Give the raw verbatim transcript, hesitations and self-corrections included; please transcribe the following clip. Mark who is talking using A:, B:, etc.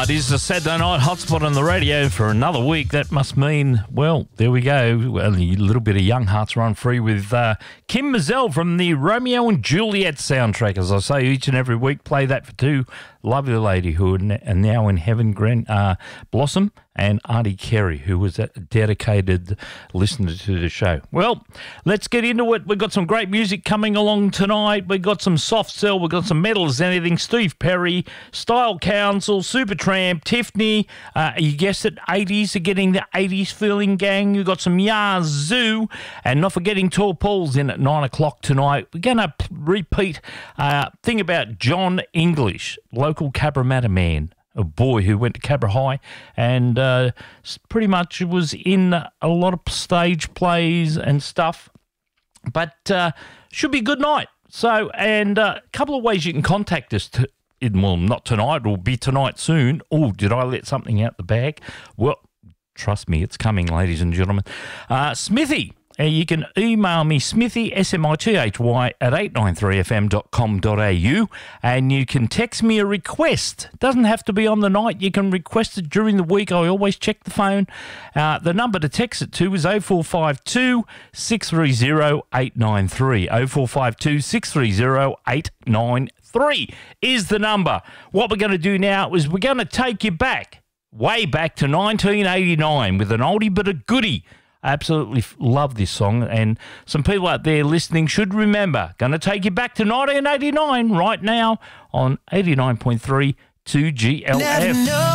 A: Ah, it is the Saturday Night Hotspot on the radio for another week. That must mean, well, there we go. Well, a little bit of Young Hearts Run Free with uh, Kim Mazzell from the Romeo and Juliet soundtrack. As I say, each and every week, play that for two lovely lady who are now in heaven, Gren, uh, Blossom and Auntie Kerry, who was a dedicated listener to the show. Well, let's get into it. We've got some great music coming along tonight. We've got some soft cell. We've got some metal as anything. Steve Perry, Style Council, Supertramp, Tiffany. Uh, you guessed it, eighties are getting the eighties feeling, gang. You've got some Yazoo. And not forgetting Tall Paul's in at nine o'clock tonight. We're going to p- repeat uh, thing about John English, local Cabramatta man. A boy who went to Cabra High and uh, pretty much was in a lot of stage plays and stuff. But uh, should be a good night. So, and a uh, couple of ways you can contact us. To, well, not tonight. It'll be tonight soon. Oh, did I let something out the bag? Well, trust me, it's coming, ladies and gentlemen. Uh, Smithy. Uh, you can email me, Smithy, S M I T H Y, at eight nine three f m dot com dot a u, and you can text me a request. Doesn't have to be on the night. You can request it during the week. I always check the phone. Uh, the number to text it to is oh four five two, six three oh, eight nine three. oh four five two, six three oh, eight nine three is the number. What we're going to do now is we're going to take you back, way back to nineteen eighty-nine with an oldie but a goodie. I absolutely love this song, and some people out there listening should remember. Going to take you back to nineteen eighty-nine right now on eighty-nine point three two G L F.